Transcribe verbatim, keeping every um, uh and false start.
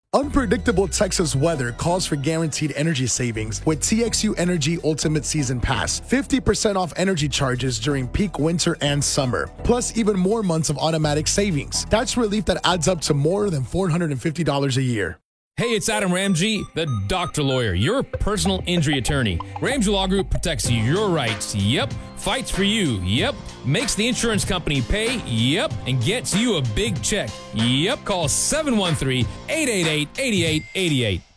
Unpredictable Texas weather calls for guaranteed energy savings with T X U Energy Ultimate Season Pass. fifty percent off energy charges during peak winter and summer, plus even more months of automatic savings. That's relief that adds up to more than four hundred fifty dollars a year. Hey, it's Adam Ramsey, the doctor lawyer, your personal injury attorney. Ramsey Law Group protects your rights. Yep. Fights for you. Yep. Makes the insurance company pay. Yep. And gets you a big check. Yep. Call seven one three, eight eight eight, eight eight eight eight.